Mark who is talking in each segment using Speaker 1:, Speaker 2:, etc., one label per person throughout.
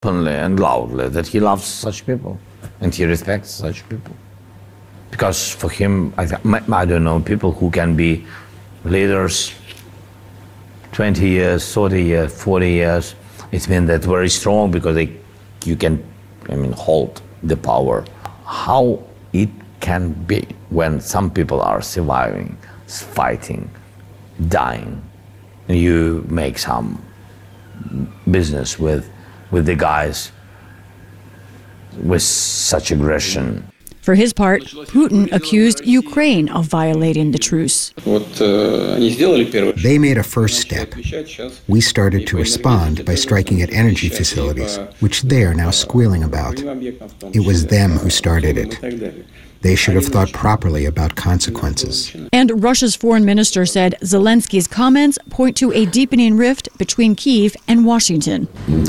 Speaker 1: openly and loudly that he loves such people and he respects such people. Because for him, I don't know, people who can be leaders 20 years, 30 years, 40 years, it's been that very strong because you can, hold the power. How it can be when some people are surviving, fighting, dying, and you make some business with the guys with such aggression.
Speaker 2: For his part, Putin accused Ukraine of violating the truce.
Speaker 3: They made a first step. We started to respond by striking at energy facilities, which they are now squealing about. It was them who started it. They should have thought properly about consequences.
Speaker 2: And Russia's foreign minister said Zelensky's comments point to a deepening rift between Kyiv and Washington.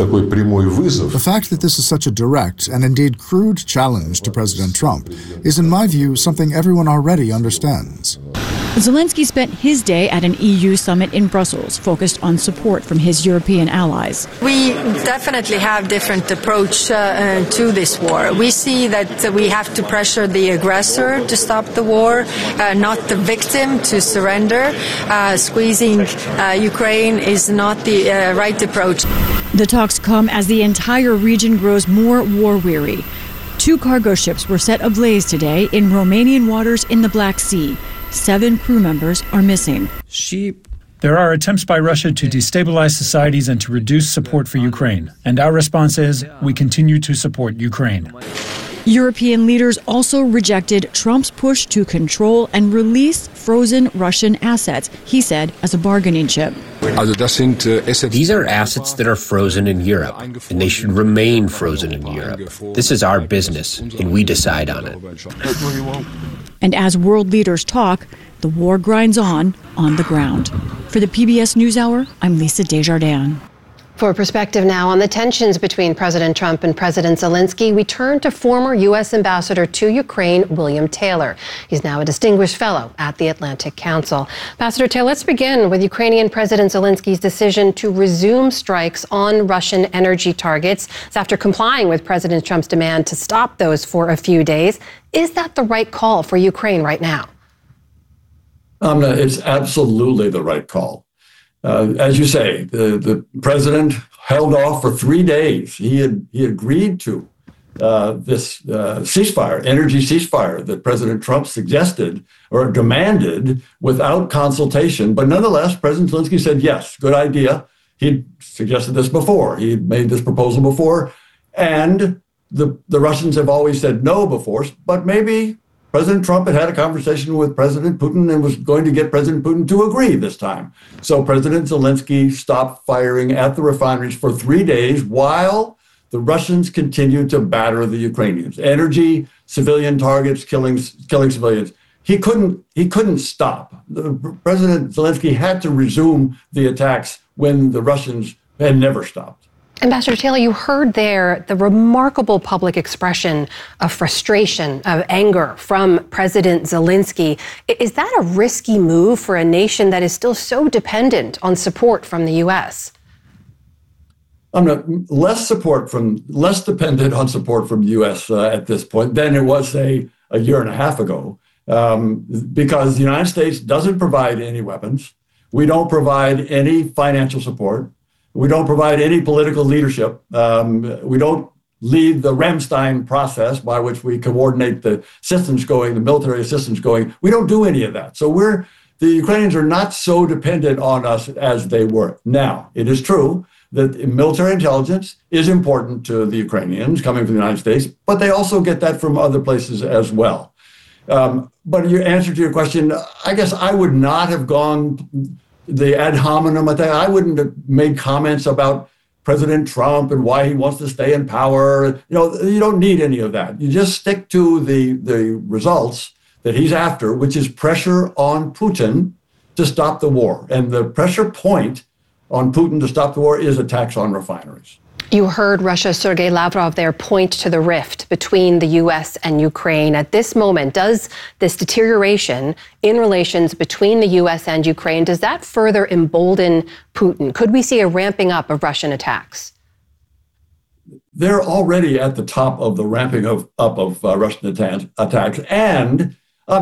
Speaker 4: The fact that this is such a direct and indeed crude challenge to President Trump is, in my view, something everyone already understands.
Speaker 2: Zelensky spent his day at an EU summit in Brussels, focused on support from his European allies.
Speaker 5: We definitely have different approach to this war. We see that we have to pressure the aggressor to stop the war, not the victim to surrender. Squeezing Ukraine is not the right approach.
Speaker 2: The talks come as the entire region grows more war-weary. 2 cargo ships were set ablaze today in Romanian waters in the Black Sea. 7 crew members are missing.
Speaker 6: There are attempts by Russia to destabilize societies and to reduce support for Ukraine. And our response is, we continue to support Ukraine.
Speaker 2: European leaders also rejected Trump's push to control and release frozen Russian assets, he said, as a bargaining chip.
Speaker 7: These are assets that are frozen in Europe, and they should remain frozen in Europe. This is our business, and we decide on it.
Speaker 2: And as world leaders talk, the war grinds on the ground. For the PBS NewsHour, I'm Lisa Desjardins.
Speaker 8: For perspective now on the tensions between President Trump and President Zelensky, we turn to former U.S. Ambassador to Ukraine, William Taylor. He's now a distinguished fellow at the Atlantic Council. Ambassador Taylor, let's begin with Ukrainian President Zelensky's decision to resume strikes on Russian energy targets. It's after complying with President Trump's demand to stop those for a few days. Is that the right call for Ukraine right now?
Speaker 9: It's absolutely the right call. As you say, the president held off for 3 days. He agreed to this ceasefire, energy ceasefire that President Trump suggested or demanded without consultation. But nonetheless, President Zelensky said, yes, good idea. He'd suggested this before. He'd made this proposal before. And the Russians have always said no before, but maybe President Trump had a conversation with President Putin and was going to get President Putin to agree this time. So President Zelensky stopped firing at the refineries for 3 days while the Russians continued to batter the Ukrainians. Energy, civilian targets, killing civilians. He couldn't stop. President Zelensky had to resume the attacks when the Russians had never stopped.
Speaker 8: Ambassador Taylor, you heard there the remarkable public expression of frustration, of anger from President Zelensky. Is that a risky move for a nation that is still so dependent on support from the U.S.?
Speaker 9: Less dependent on support from the U.S. At this point than it was, say, a year and a half ago, because the United States doesn't provide any weapons. We don't provide any financial support. We don't provide any political leadership. We don't lead the Ramstein process by which we coordinate the systems going, the military systems going. We don't do any of that. So the Ukrainians are not so dependent on us as they were. Now, it is true that military intelligence is important to the Ukrainians coming from the United States, but they also get that from other places as well. But your answer to your question, I guess I would not have gone the ad hominem attack. I wouldn't have made comments about President Trump and why he wants to stay in power. You don't need any of that. You just stick to the results that he's after, which is pressure on Putin to stop the war. And the pressure point on Putin to stop the war is attacks on refineries.
Speaker 8: You heard Russia's Sergei Lavrov there point to the rift between the U.S. and Ukraine. At this moment, does this deterioration in relations between the U.S. and Ukraine, does that further embolden Putin? Could we see a ramping up of Russian attacks?
Speaker 9: they're already at the top of the ramping up of Russian attacks. And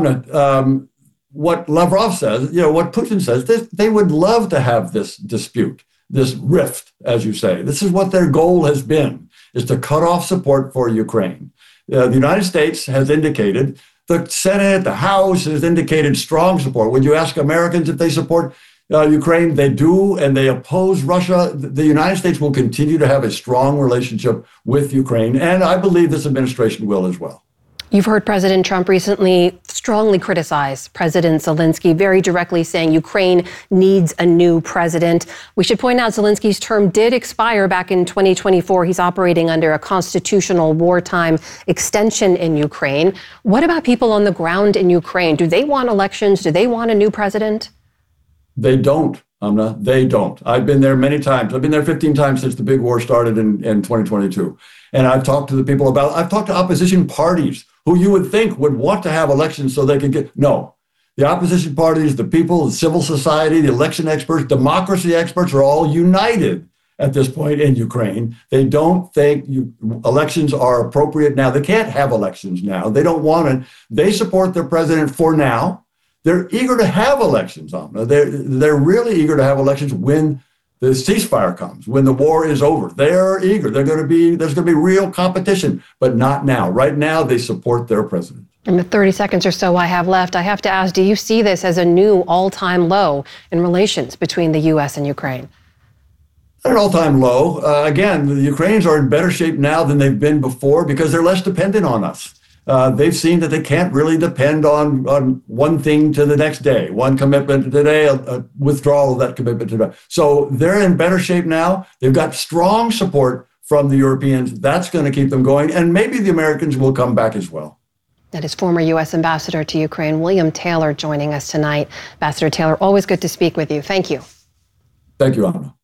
Speaker 9: what Lavrov says, what Putin says, they would love to have this dispute, this rift, as you say. This is what their goal has been, is to cut off support for Ukraine. The United States has indicated, the Senate, the House has indicated strong support. When you ask Americans if they support Ukraine, they do, and they oppose Russia. The United States will continue to have a strong relationship with Ukraine, and I believe this administration will as well.
Speaker 8: You've heard President Trump recently strongly criticize President Zelensky, very directly saying Ukraine needs a new president. We should point out Zelensky's term did expire back in 2024. He's operating under a constitutional wartime extension in Ukraine. What about people on the ground in Ukraine? Do they want elections? Do they want a new president?
Speaker 9: They don't, Amna. They don't. I've been there many times. I've been there 15 times since the big war started in 2022. And I've talked to the people I've talked to opposition parties who you would think would want to have elections so they could get, no. The opposition parties, the people, the civil society, the election experts, democracy experts are all united at this point in Ukraine. They don't think elections are appropriate now. They can't have elections now. They don't want it. They support their president for now. They're eager to have elections, Amna. They're really eager to have elections when the ceasefire comes, when the war is over. They're eager. There's going to be real competition, but not now. Right now, they support their president.
Speaker 8: In the 30 seconds or so I have left, I have to ask, do you see this as a new all-time low in relations between the U.S. and Ukraine?
Speaker 9: At an all-time low. Again, the Ukrainians are in better shape now than they've been before because they're less dependent on us. They've seen that they can't really depend on one thing to the next day, one commitment today, a withdrawal of that commitment today. So they're in better shape now. They've got strong support from the Europeans. That's going to keep them going. And maybe the Americans will come back as well.
Speaker 8: That is former U.S. Ambassador to Ukraine, William Taylor, joining us tonight. Ambassador Taylor, always good to speak with you. Thank you.
Speaker 9: Thank you, Anna.